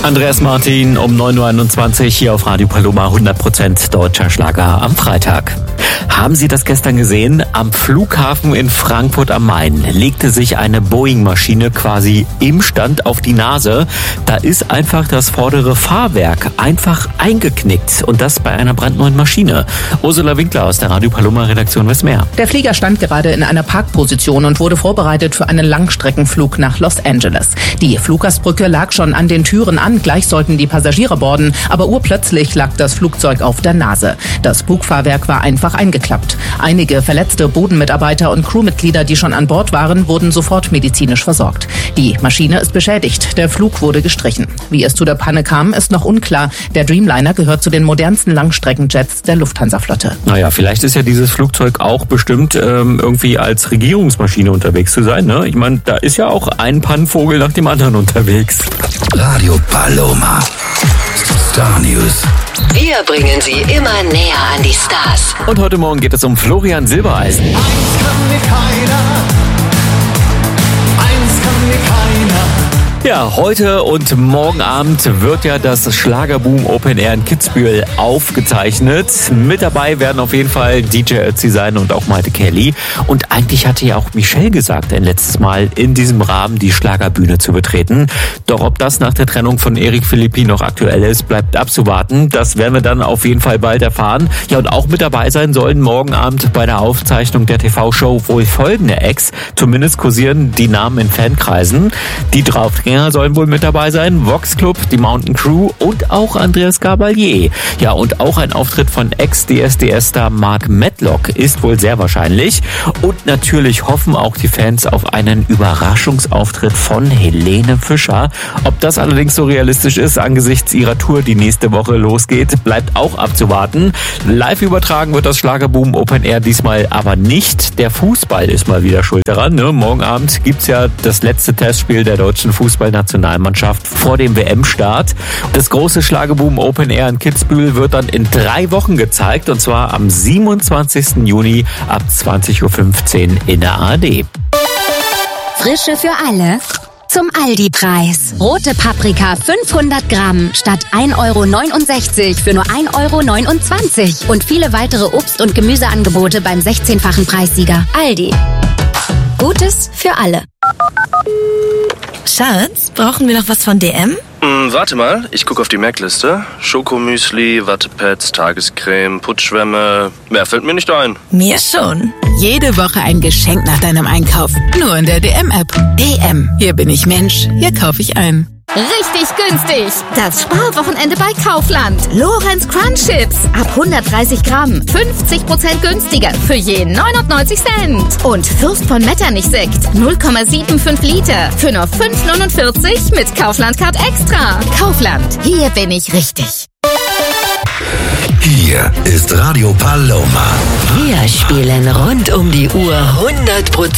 Andreas Martin um 9.21 Uhr hier auf Radio Paloma, 100% deutscher Schlager am Freitag. Haben Sie das gestern gesehen? Am Flughafen in Frankfurt am Main legte sich eine Boeing-Maschine quasi im Stand auf die Nase. Da ist einfach das vordere Fahrwerk einfach eingeknickt und das bei einer brandneuen Maschine. Ursula Winkler aus der Radio Paloma-Redaktion weiß mehr. Der Flieger stand gerade in einer Parkposition und wurde vorbereitet für einen Langstreckenflug nach Los Angeles. Die Fluggastbrücke lag schon an den Türen an, gleich sollten die Passagiere boarden, aber urplötzlich lag das Flugzeug auf der Nase. Das Bugfahrwerk war einfach eingeklappt. Einige verletzte Bodenmitarbeiter und Crewmitglieder, die schon an Bord waren, wurden sofort medizinisch versorgt. Die Maschine ist beschädigt, der Flug wurde gestrichen. Wie es zu der Panne kam, ist noch unklar. Der Dreamliner gehört zu den modernsten Langstreckenjets der Lufthansa-Flotte. Naja, vielleicht ist ja dieses Flugzeug auch bestimmt irgendwie als Regierungsmaschine unterwegs zu sein, ne? Ich meine, da ist ja auch ein Pannenvogel nach dem anderen unterwegs. Radio Paloma. Star News. Wir bringen Sie immer näher an die Stars. Und heute Morgen geht es um Florian Silbereisen. Eins kann mir keiner. Ja, heute und morgen Abend wird ja das Schlagerboom Open Air in Kitzbühel aufgezeichnet. Mit dabei werden auf jeden Fall DJ Ötzi sein und auch Maite Kelly. Und eigentlich hatte ja auch Michelle gesagt, ein letztes Mal in diesem Rahmen die Schlagerbühne zu betreten. Doch ob das nach der Trennung von Eric Philippi noch aktuell ist, bleibt abzuwarten. Das werden wir dann auf jeden Fall bald erfahren. Ja, und auch mit dabei sein sollen morgen Abend bei der Aufzeichnung der TV-Show wohl folgende Acts. Zumindest kursieren die Namen in Fankreisen. Die Draufgänger sollen wohl mit dabei sein, Vox Club, die Mountain Crew und auch Andreas Gabalier. Ja, und auch ein Auftritt von Ex-DSDS-Star Mark Medlock ist wohl sehr wahrscheinlich. Und natürlich hoffen auch die Fans auf einen Überraschungsauftritt von Helene Fischer. Ob das allerdings so realistisch ist, angesichts ihrer Tour, die nächste Woche losgeht, bleibt auch abzuwarten. Live übertragen wird das Schlagerboom Open Air diesmal aber nicht. Der Fußball ist mal wieder schuld daran, ne? Morgen Abend gibt's ja das letzte Testspiel der deutschen Fußballnationalmannschaft vor dem WM-Start. Das große Schlagerboom Open Air in Kitzbühel wird dann in 3 Wochen gezeigt, und zwar am 27. Juni ab 20.15 Uhr in der ARD. Frische für alle zum Aldi-Preis. Rote Paprika 500 Gramm statt 1,69 € für nur 1,29 € und viele weitere Obst- und Gemüseangebote beim 16-fachen Preissieger. Aldi. Gutes für alle. Schatz, brauchen wir noch was von DM? Warte mal, ich gucke auf die Merkliste. Schokomüsli, Wattepads, Tagescreme, Putzschwämme. Mehr fällt mir nicht ein. Mir schon. Jede Woche ein Geschenk nach deinem Einkauf. Nur in der DM-App. DM. Hier bin ich Mensch. Hier kaufe ich ein. Richtig günstig. Das Sparwochenende bei Kaufland. Lorenz Crunch Chips. Ab 130 Gramm. 50% günstiger. Für je 99 Cent. Und Fürst von Metternich Sekt. 0,75 Liter. Für nur 5,49 mit Kaufland Card Extra. Kaufland. Hier bin ich richtig. Hier ist Radio Paloma. Wir spielen rund um die Uhr 100%.